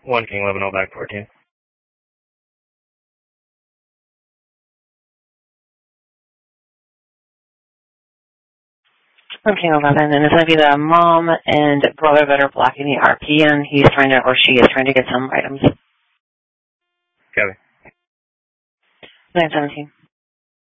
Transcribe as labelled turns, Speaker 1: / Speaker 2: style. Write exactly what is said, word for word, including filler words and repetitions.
Speaker 1: one King eleven, all back fourteen.
Speaker 2: one King eleven, and it's going to be the mom and brother that are blocking the R P, and he's trying to, or she is trying to get some items.
Speaker 1: Copy.
Speaker 2: nine seventeen.